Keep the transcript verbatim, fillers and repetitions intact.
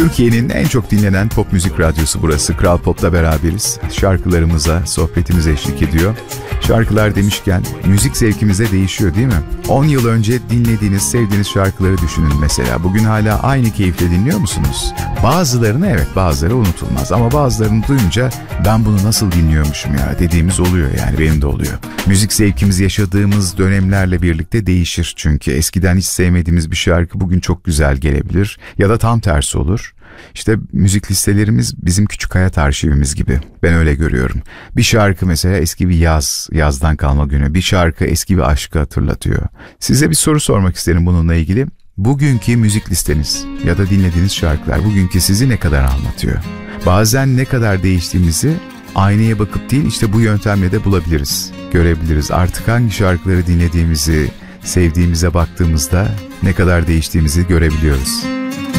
Türkiye'nin en çok dinlenen pop müzik radyosu burası. Kral Pop'la beraberiz. Şarkılarımıza, sohbetimize eşlik ediyor. Şarkılar demişken müzik zevkimiz de değişiyor değil mi? on yıl önce dinlediğiniz, sevdiğiniz şarkıları düşünün mesela. Bugün hala aynı keyifle dinliyor musunuz? Bazılarını evet, bazıları unutulmaz. Ama bazılarını duyunca ben bunu nasıl dinliyormuşum ya dediğimiz oluyor, yani benim de oluyor. Müzik zevkimiz yaşadığımız dönemlerle birlikte değişir çünkü. Eskiden hiç sevmediğimiz bir şarkı bugün çok güzel gelebilir ya da tam tersi olur. İşte müzik listelerimiz bizim küçük hayat arşivimiz gibi. Ben öyle görüyorum. Bir şarkı mesela eski bir yaz, yazdan kalma günü. Bir şarkı eski bir aşkı hatırlatıyor. Size bir soru sormak isterim bununla ilgili. Bugünkü müzik listeniz ya da dinlediğiniz şarkılar bugünkü sizi ne kadar anlatıyor? Bazen ne kadar değiştiğimizi aynaya bakıp değil, işte bu yöntemle de bulabiliriz, görebiliriz. Artık hangi şarkıları dinlediğimizi, sevdiğimize baktığımızda ne kadar değiştiğimizi görebiliyoruz.